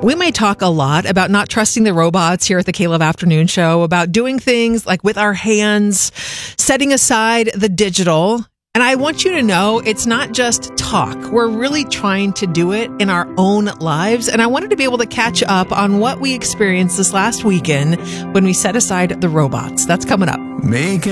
We may talk a lot about not trusting the robots here at the K-Love Afternoon Show, about doing things like with our hands, setting aside the digital. And I want you to know it's not just talk. We're really trying to do it in our own lives. And I wanted to be able to catch up on what we experienced this last weekend when we set aside the robots. That's coming up. Making